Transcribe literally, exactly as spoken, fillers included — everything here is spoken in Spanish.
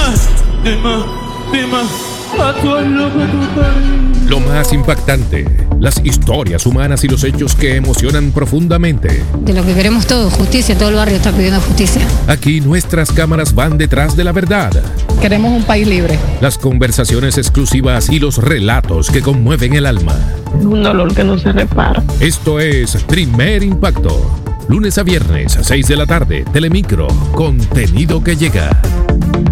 dime, dime, a tu loco tu cariño. Lo más impactante, las historias humanas y los hechos que emocionan profundamente. De lo que queremos todos, justicia, todo el barrio está pidiendo justicia. Aquí nuestras cámaras van detrás de la verdad. Queremos un país libre. Las conversaciones exclusivas y los relatos que conmueven el alma. Un dolor que no se repara. Esto es Primer Impacto. Lunes a viernes a seis de la tarde, Telemicro, contenido que llega.